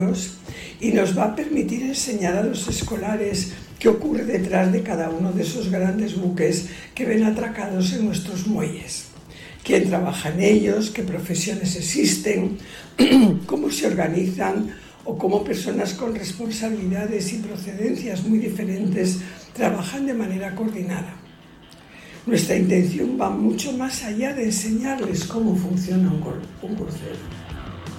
y nos va a permitir enseñar a los escolares qué ocurre detrás de cada uno de esos grandes buques que ven atracados en nuestros muelles. Quién trabaja en ellos, qué profesiones existen, cómo se organizan o cómo personas con responsabilidades y procedencias muy diferentes trabajan de manera coordinada. Nuestra intención va mucho más allá de enseñarles cómo funciona un crucero.